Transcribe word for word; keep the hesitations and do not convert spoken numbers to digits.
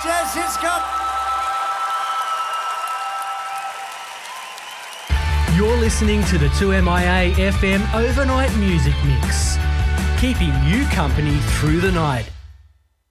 Jazz Hiscott. You're listening to the two M I A F M Overnight Music Mix, keeping you company through the night.